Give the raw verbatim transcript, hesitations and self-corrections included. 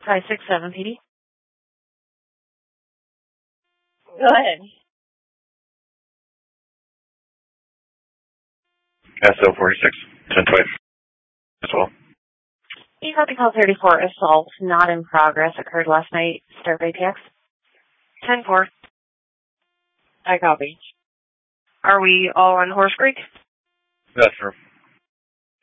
five six seven P D. Go ahead. S O forty-six, ten twenty as well. eight copy call thirty-four, assault not in progress, occurred last night, start A P X. ten four. I copy. Are we all on Horse Creek? That's true.